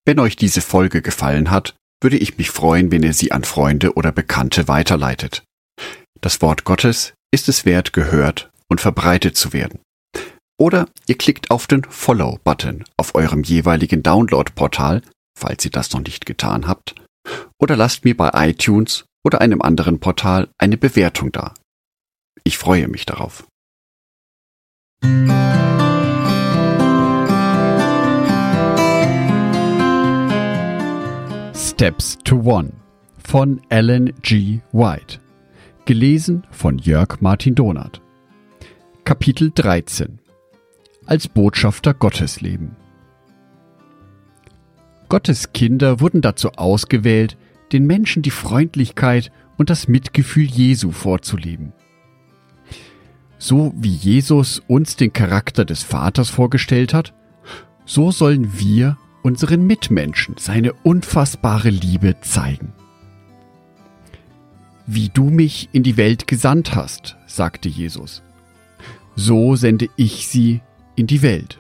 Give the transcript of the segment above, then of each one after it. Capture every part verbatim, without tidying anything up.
Wenn euch diese Folge gefallen hat, würde ich mich freuen, wenn ihr sie an Freunde oder Bekannte weiterleitet. Das Wort Gottes ist es wert, gehört und verbreitet zu werden. Oder ihr klickt auf den Follow-Button auf eurem jeweiligen Download-Portal, falls ihr das noch nicht getan habt, oder lasst mir bei iTunes oder einem anderen Portal eine Bewertung da. Ich freue mich darauf. Steps to One von Ellen G. White. Gelesen von Jörg Martin Donath. Kapitel dreizehn. Als Botschafter Gottes leben. Gottes Kinder wurden dazu ausgewählt, den Menschen die Freundlichkeit und das Mitgefühl Jesu vorzuleben. So wie Jesus uns den Charakter des Vaters vorgestellt hat, so sollen wir unseren Mitmenschen seine unfassbare Liebe zeigen. Wie du mich in die Welt gesandt hast, sagte Jesus, so sende ich sie in die Welt.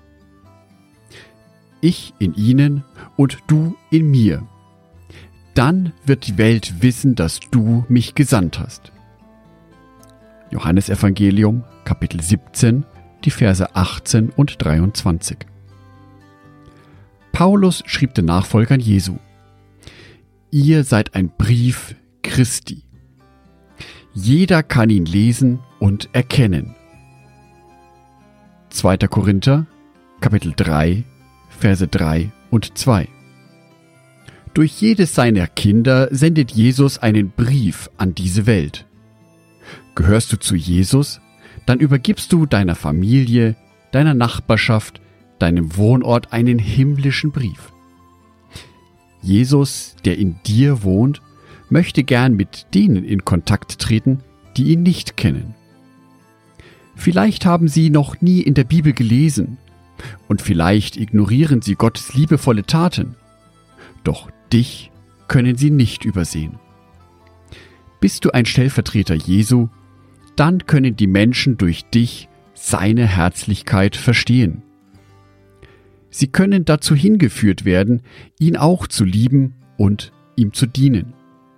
Ich in ihnen und du in mir. Dann wird die Welt wissen, dass du mich gesandt hast. Johannesevangelium, Kapitel siebzehn, die Verse achtzehn und dreiundzwanzig. Paulus schrieb den Nachfolgern Jesu: Ihr seid ein Brief Christi. Jeder kann ihn lesen und erkennen. zweiter Korinther, Kapitel drei, Verse drei und zwei. Durch jedes seiner Kinder sendet Jesus einen Brief an diese Welt. Gehörst du zu Jesus, dann übergibst du deiner Familie, deiner Nachbarschaft, deinem Wohnort einen himmlischen Brief. Jesus, der in dir wohnt, möchte gern mit denen in Kontakt treten, die ihn nicht kennen. Vielleicht haben sie noch nie in der Bibel gelesen und vielleicht ignorieren sie Gottes liebevolle Taten. Doch dich können sie nicht übersehen. Bist du ein Stellvertreter Jesu, dann können die Menschen durch dich seine Herzlichkeit verstehen. Sie können dazu hingeführt werden, ihn auch zu lieben und ihm zu dienen.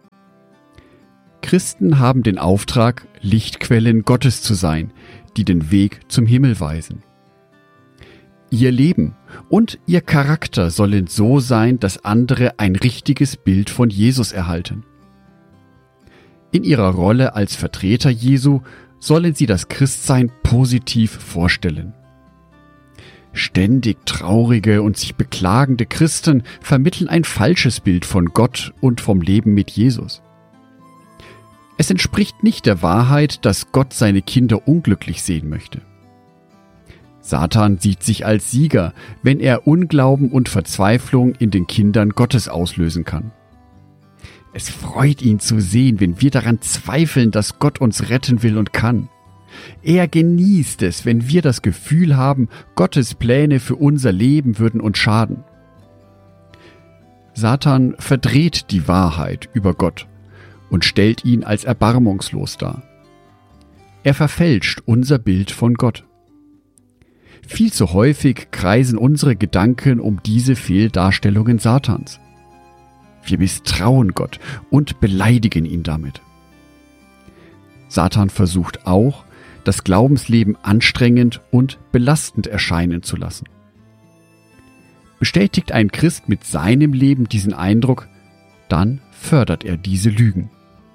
Christen haben den Auftrag, Lichtquellen Gottes zu sein, die den Weg zum Himmel weisen. Ihr Leben und ihr Charakter sollen so sein, dass andere ein richtiges Bild von Jesus erhalten. In ihrer Rolle als Vertreter Jesu sollen sie das Christsein positiv vorstellen. Ständig traurige und sich beklagende Christen vermitteln ein falsches Bild von Gott und vom Leben mit Jesus. Es entspricht nicht der Wahrheit, dass Gott seine Kinder unglücklich sehen möchte. Satan sieht sich als Sieger, wenn er Unglauben und Verzweiflung in den Kindern Gottes auslösen kann. Es freut ihn zu sehen, wenn wir daran zweifeln, dass Gott uns retten will und kann. Er genießt es, wenn wir das Gefühl haben, Gottes Pläne für unser Leben würden uns schaden. Satan verdreht die Wahrheit über Gott und stellt ihn als erbarmungslos dar. Er verfälscht unser Bild von Gott. Viel zu häufig kreisen unsere Gedanken um diese Fehldarstellungen Satans. Wir misstrauen Gott und beleidigen ihn damit. Satan versucht auch, das Glaubensleben anstrengend und belastend erscheinen zu lassen. Bestätigt ein Christ mit seinem Leben diesen Eindruck, dann fördert er diese Lügen.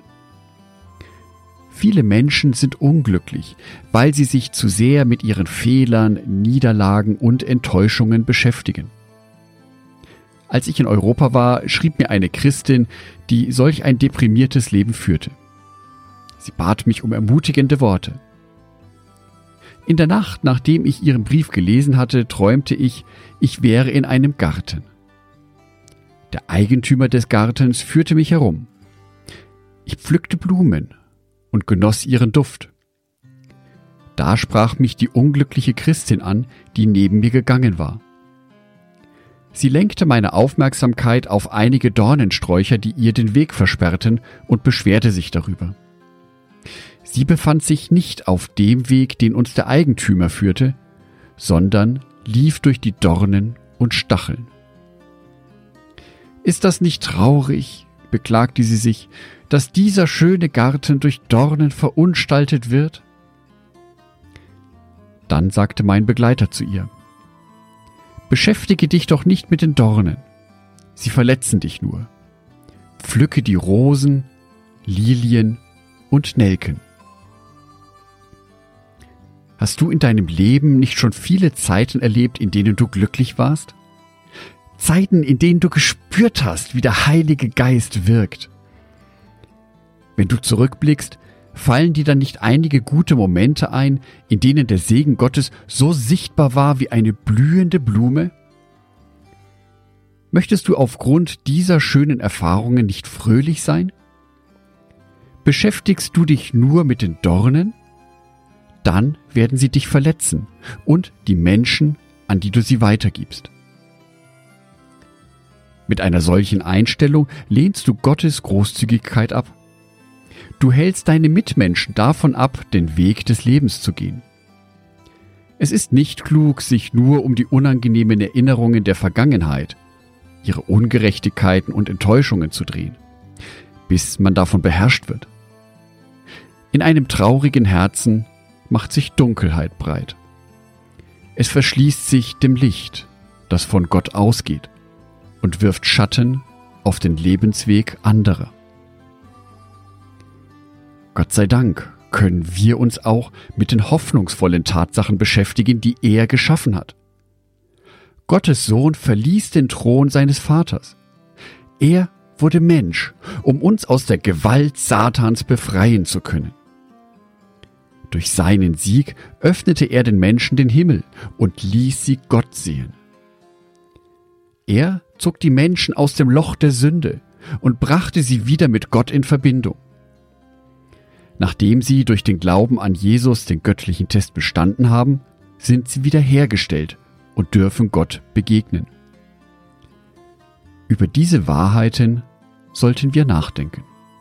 Viele Menschen sind unglücklich, weil sie sich zu sehr mit ihren Fehlern, Niederlagen und Enttäuschungen beschäftigen. Als ich in Europa war, schrieb mir eine Christin, die solch ein deprimiertes Leben führte. Sie bat mich um ermutigende Worte. In der Nacht, nachdem ich ihren Brief gelesen hatte, träumte ich, ich wäre in einem Garten. Der Eigentümer des Gartens führte mich herum. Ich pflückte Blumen und genoss ihren Duft. Da sprach mich die unglückliche Christin an, die neben mir gegangen war. Sie lenkte meine Aufmerksamkeit auf einige Dornensträucher, die ihr den Weg versperrten, und beschwerte sich darüber. Sie befand sich nicht auf dem Weg, den uns der Eigentümer führte, sondern lief durch die Dornen und Stacheln. Ist das nicht traurig, beklagte sie sich, dass dieser schöne Garten durch Dornen verunstaltet wird? Dann sagte mein Begleiter zu ihr: Beschäftige dich doch nicht mit den Dornen, sie verletzen dich nur. Pflücke die Rosen, Lilien und Nelken. Hast du in deinem Leben nicht schon viele Zeiten erlebt, in denen du glücklich warst? Zeiten, in denen du gespürt hast, wie der Heilige Geist wirkt. Wenn du zurückblickst, fallen dir dann nicht einige gute Momente ein, in denen der Segen Gottes so sichtbar war wie eine blühende Blume? Möchtest du aufgrund dieser schönen Erfahrungen nicht fröhlich sein? Beschäftigst du dich nur mit den Dornen? Dann werden sie dich verletzen und die Menschen, an die du sie weitergibst. Mit einer solchen Einstellung lehnst du Gottes Großzügigkeit ab. Du hältst deine Mitmenschen davon ab, den Weg des Lebens zu gehen. Es ist nicht klug, sich nur um die unangenehmen Erinnerungen der Vergangenheit, ihre Ungerechtigkeiten und Enttäuschungen zu drehen, bis man davon beherrscht wird. In einem traurigen Herzen macht sich Dunkelheit breit. Es verschließt sich dem Licht, das von Gott ausgeht, und wirft Schatten auf den Lebensweg anderer. Gott sei Dank können wir uns auch mit den hoffnungsvollen Tatsachen beschäftigen, die er geschaffen hat. Gottes Sohn verließ den Thron seines Vaters. Er wurde Mensch, um uns aus der Gewalt Satans befreien zu können. Durch seinen Sieg öffnete er den Menschen den Himmel und ließ sie Gott sehen. Er zog die Menschen aus dem Loch der Sünde und brachte sie wieder mit Gott in Verbindung. Nachdem sie durch den Glauben an Jesus den göttlichen Test bestanden haben, sind sie wiederhergestellt und dürfen Gott begegnen. Über diese Wahrheiten sollten wir nachdenken.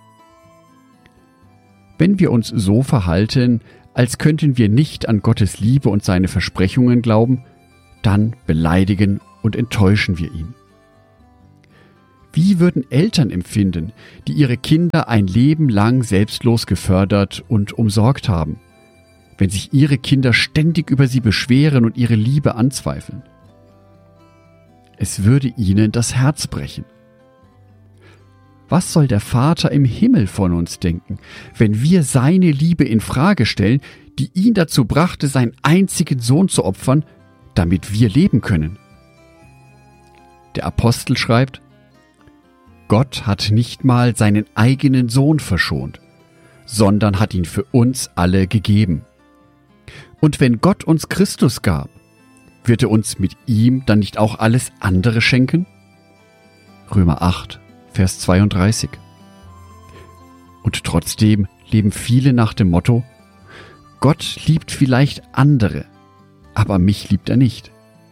Wenn wir uns so verhalten, als könnten wir nicht an Gottes Liebe und seine Versprechungen glauben, dann beleidigen und enttäuschen wir ihn. Wie würden Eltern empfinden, die ihre Kinder ein Leben lang selbstlos gefördert und umsorgt haben, wenn sich ihre Kinder ständig über sie beschweren und ihre Liebe anzweifeln? Es würde ihnen das Herz brechen. Was soll der Vater im Himmel von uns denken, wenn wir seine Liebe in Frage stellen, die ihn dazu brachte, seinen einzigen Sohn zu opfern, damit wir leben können? Der Apostel schreibt: Gott hat nicht mal seinen eigenen Sohn verschont, sondern hat ihn für uns alle gegeben. Und wenn Gott uns Christus gab, wird er uns mit ihm dann nicht auch alles andere schenken? Römer acht, Vers zweiunddreißig. Und trotzdem leben viele nach dem Motto: Gott liebt vielleicht andere, aber mich liebt er nicht.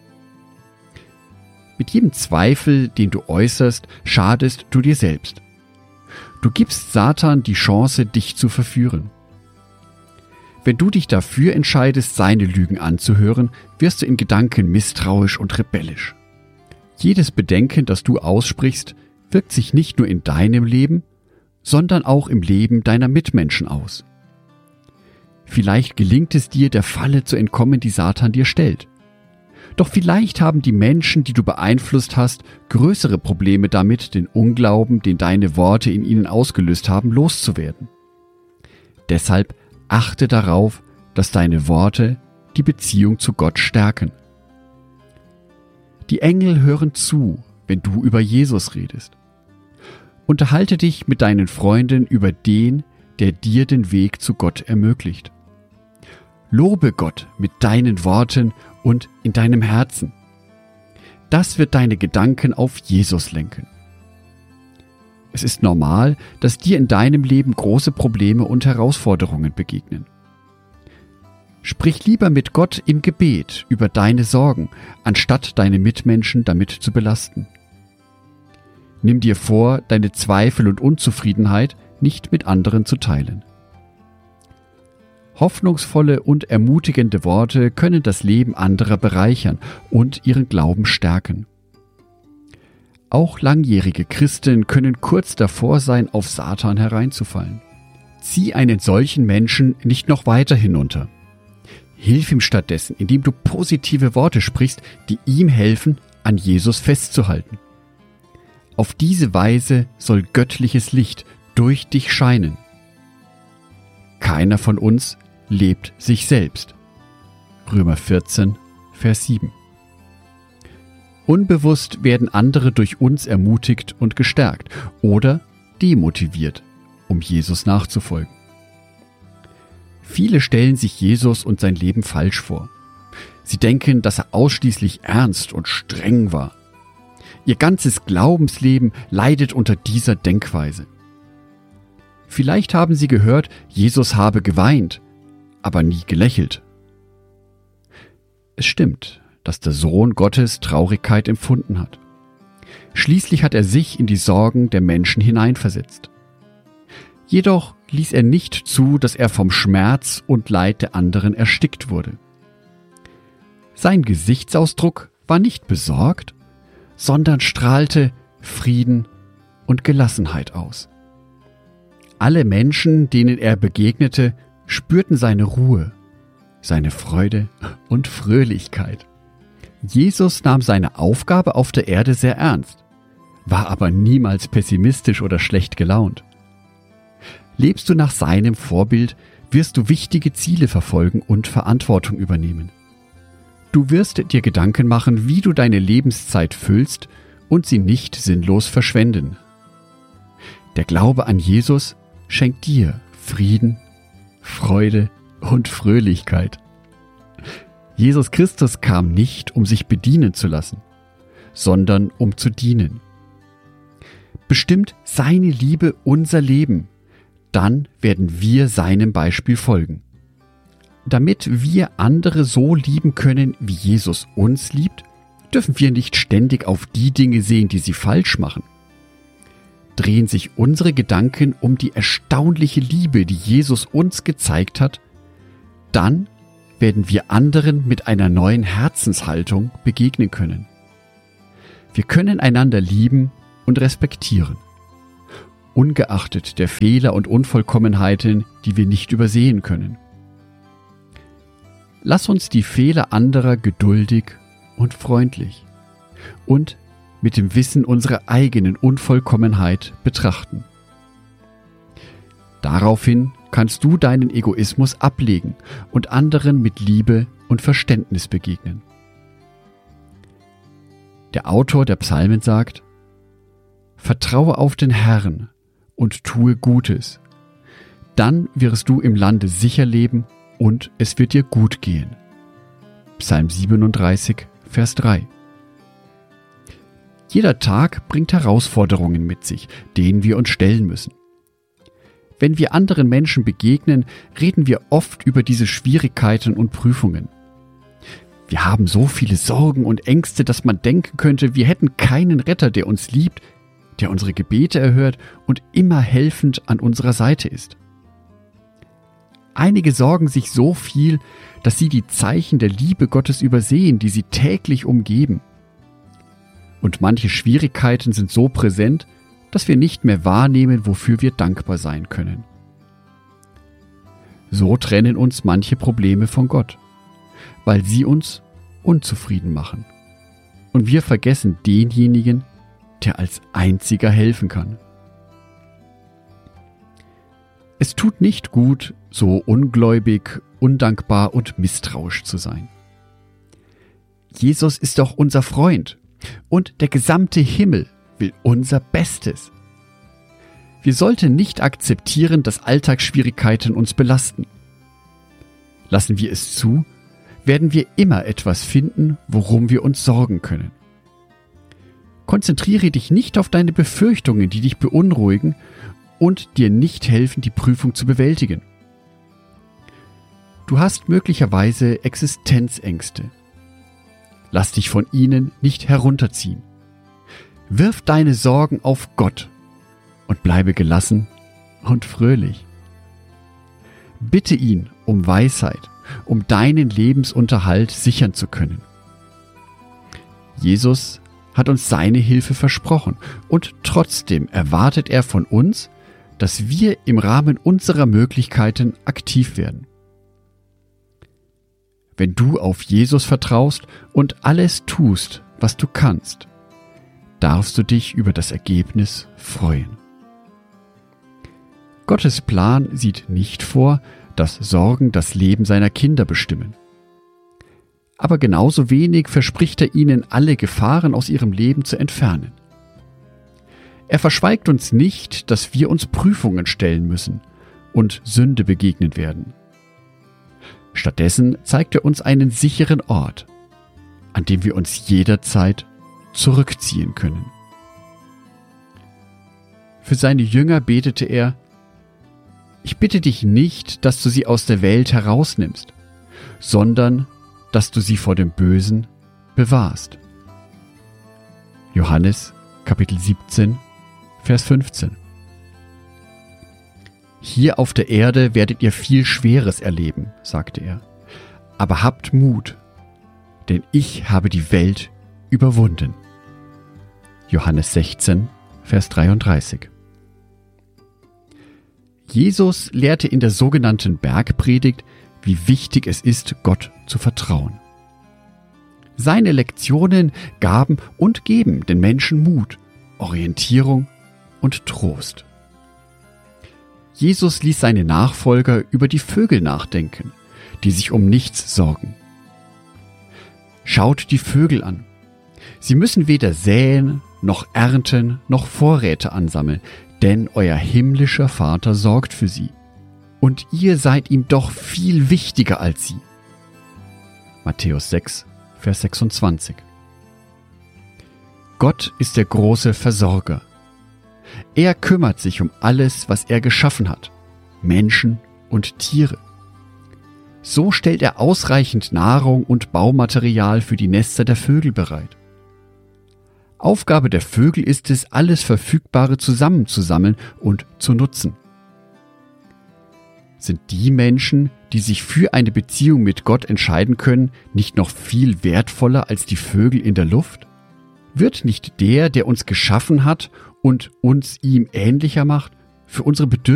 Mit jedem Zweifel, den du äußerst, schadest du dir selbst. Du gibst Satan die Chance, dich zu verführen. Wenn du dich dafür entscheidest, seine Lügen anzuhören, wirst du in Gedanken misstrauisch und rebellisch. Jedes Bedenken, das du aussprichst, wirkt sich nicht nur in deinem Leben, sondern auch im Leben deiner Mitmenschen aus. Vielleicht gelingt es dir, der Falle zu entkommen, die Satan dir stellt. Doch vielleicht haben die Menschen, die du beeinflusst hast, größere Probleme damit, den Unglauben, den deine Worte in ihnen ausgelöst haben, loszuwerden. Deshalb achte darauf, dass deine Worte die Beziehung zu Gott stärken. Die Engel hören zu, wenn du über Jesus redest. Unterhalte dich mit deinen Freunden über den, der dir den Weg zu Gott ermöglicht. Lobe Gott mit deinen Worten und in deinem Herzen. Das wird deine Gedanken auf Jesus lenken. Es ist normal, dass dir in deinem Leben große Probleme und Herausforderungen begegnen. Sprich lieber mit Gott im Gebet über deine Sorgen, anstatt deine Mitmenschen damit zu belasten. Nimm dir vor, deine Zweifel und Unzufriedenheit nicht mit anderen zu teilen. Hoffnungsvolle und ermutigende Worte können das Leben anderer bereichern und ihren Glauben stärken. Auch langjährige Christen können kurz davor sein, auf Satan hereinzufallen. Zieh einen solchen Menschen nicht noch weiter hinunter. Hilf ihm stattdessen, indem du positive Worte sprichst, die ihm helfen, an Jesus festzuhalten. Auf diese Weise soll göttliches Licht durch dich scheinen. Keiner von uns lebt sich selbst. Römer vierzehn, Vers sieben. Unbewusst werden andere durch uns ermutigt und gestärkt oder demotiviert, um Jesus nachzufolgen. Viele stellen sich Jesus und sein Leben falsch vor. Sie denken, dass er ausschließlich ernst und streng war. Ihr ganzes Glaubensleben leidet unter dieser Denkweise. Vielleicht haben sie gehört, Jesus habe geweint, aber nie gelächelt. Es stimmt, dass der Sohn Gottes Traurigkeit empfunden hat. Schließlich hat er sich in die Sorgen der Menschen hineinversetzt. Jedoch ließ er nicht zu, dass er vom Schmerz und Leid der anderen erstickt wurde. Sein Gesichtsausdruck war nicht besorgt, sondern strahlte Frieden und Gelassenheit aus. Alle Menschen, denen er begegnete, spürten seine Ruhe, seine Freude und Fröhlichkeit. Jesus nahm seine Aufgabe auf der Erde sehr ernst, war aber niemals pessimistisch oder schlecht gelaunt. Lebst du nach seinem Vorbild, wirst du wichtige Ziele verfolgen und Verantwortung übernehmen. Du wirst dir Gedanken machen, wie du deine Lebenszeit füllst und sie nicht sinnlos verschwenden. Der Glaube an Jesus schenkt dir Frieden, Freude und Fröhlichkeit. Jesus Christus kam nicht, um sich bedienen zu lassen, sondern um zu dienen. Bestimmt seine Liebe unser Leben, dann werden wir seinem Beispiel folgen. Damit wir andere so lieben können, wie Jesus uns liebt, dürfen wir nicht ständig auf die Dinge sehen, die sie falsch machen. Drehen sich unsere Gedanken um die erstaunliche Liebe, die Jesus uns gezeigt hat, dann werden wir anderen mit einer neuen Herzenshaltung begegnen können. Wir können einander lieben und respektieren, ungeachtet der Fehler und Unvollkommenheiten, die wir nicht übersehen können. Lass uns die Fehler anderer geduldig und freundlich und mit dem Wissen unserer eigenen Unvollkommenheit betrachten. Daraufhin kannst du deinen Egoismus ablegen und anderen mit Liebe und Verständnis begegnen. Der Autor der Psalmen sagt: Vertraue auf den Herrn und tue Gutes. Dann wirst du im Lande sicher leben und es wird dir gut gehen. Psalm siebenunddreißig, Vers drei. Jeder Tag bringt Herausforderungen mit sich, denen wir uns stellen müssen. Wenn wir anderen Menschen begegnen, reden wir oft über diese Schwierigkeiten und Prüfungen. Wir haben so viele Sorgen und Ängste, dass man denken könnte, wir hätten keinen Retter, der uns liebt, der unsere Gebete erhört und immer helfend an unserer Seite ist. Einige sorgen sich so viel, dass sie die Zeichen der Liebe Gottes übersehen, die sie täglich umgeben. Und manche Schwierigkeiten sind so präsent, dass wir nicht mehr wahrnehmen, wofür wir dankbar sein können. So trennen uns manche Probleme von Gott, weil sie uns unzufrieden machen. Und wir vergessen denjenigen, der als einziger helfen kann. Es tut nicht gut, so ungläubig, undankbar und misstrauisch zu sein. Jesus ist doch unser Freund und der gesamte Himmel will unser Bestes. Wir sollten nicht akzeptieren, dass Alltagsschwierigkeiten uns belasten. Lassen wir es zu, werden wir immer etwas finden, worum wir uns sorgen können. Konzentriere dich nicht auf deine Befürchtungen, die dich beunruhigen und dir nicht helfen, die Prüfung zu bewältigen. Du hast möglicherweise Existenzängste. Lass dich von ihnen nicht herunterziehen. Wirf deine Sorgen auf Gott und bleibe gelassen und fröhlich. Bitte ihn um Weisheit, um deinen Lebensunterhalt sichern zu können. Jesus hat uns seine Hilfe versprochen und trotzdem erwartet er von uns, dass wir im Rahmen unserer Möglichkeiten aktiv werden. Wenn du auf Jesus vertraust und alles tust, was du kannst, darfst du dich über das Ergebnis freuen. Gottes Plan sieht nicht vor, dass Sorgen das Leben seiner Kinder bestimmen. Aber genauso wenig verspricht er ihnen, alle Gefahren aus ihrem Leben zu entfernen. Er verschweigt uns nicht, dass wir uns Prüfungen stellen müssen und Sünde begegnen werden. Stattdessen zeigt er uns einen sicheren Ort, an dem wir uns jederzeit zurückziehen können. Für seine Jünger betete er: Ich bitte dich nicht, dass du sie aus der Welt herausnimmst, sondern dass du sie vor dem Bösen bewahrst. Johannes Kapitel siebzehn, Vers fünfzehn. Hier auf der Erde werdet ihr viel Schweres erleben, sagte er. Aber habt Mut, denn ich habe die Welt überwunden. Johannes sechzehn, Vers dreiunddreißig. Jesus lehrte in der sogenannten Bergpredigt, wie wichtig es ist, Gott zu vertrauen. Seine Lektionen gaben und geben den Menschen Mut, Orientierung und Trost. Jesus ließ seine Nachfolger über die Vögel nachdenken, die sich um nichts sorgen. Schaut die Vögel an. Sie müssen weder säen, noch ernten, noch Vorräte ansammeln, denn euer himmlischer Vater sorgt für sie. Und ihr seid ihm doch viel wichtiger als sie. Matthäus sechs, Vers sechsundzwanzig. Gott ist der große Versorger. Er kümmert sich um alles, was er geschaffen hat, Menschen und Tiere. So stellt er ausreichend Nahrung und Baumaterial für die Nester der Vögel bereit. Aufgabe der Vögel ist es, alles Verfügbare zusammenzusammeln und zu nutzen. Sind die Menschen, die sich für eine Beziehung mit Gott entscheiden können, nicht noch viel wertvoller als die Vögel in der Luft? Wird nicht der, der uns geschaffen hat und uns ihm ähnlicher macht, für unsere Bedürfnisse